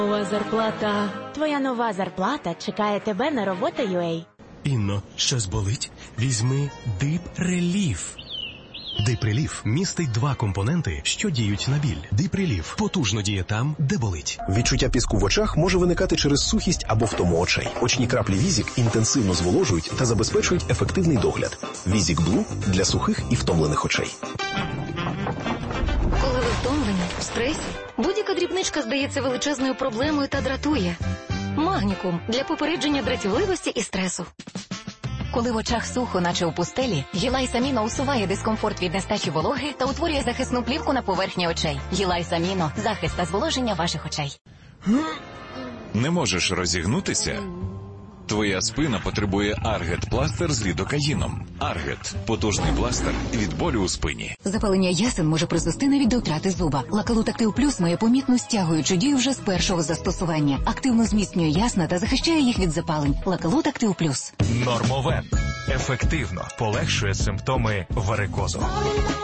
Нова зарплата. Твоя нова зарплата чекає тебе на робота.ua. Інно, щось болить? Візьми Дип-реліф. Дип-реліф містить 2 компоненти, що діють на біль. Дип-реліф потужно діє там, де болить. Відчуття піску в очах може виникати через сухість або втому очей. Очні краплі Візік інтенсивно зволожують та забезпечують ефективний догляд. Візік Блу для сухих і втомлених очей. Коли ви втомлені, в стресі, будь-яка дрібничка здається величезною проблемою та дратує. Магнікум для попередження дратівливості і стресу. Коли в очах сухо, наче у пустелі, Гілайс Аміно усуває дискомфорт від нестачі вологи та утворює захисну плівку на поверхні очей. Гілайс Аміно – захист та зволоження ваших очей. Не можеш розігнутися? Твоя спина потребує Аргет-пластир з лідокаїном. Аргет – потужний пластир від болю у спині. Запалення ясен може призвести навіть до втрати зуба. Лакалут Актив Плюс має помітну стягуючу дію вже з першого застосування. Активно зміцнює ясна та захищає їх від запалень. Лакалут Актив Плюс. Нормовен. Ефективно полегшує симптоми варикозу.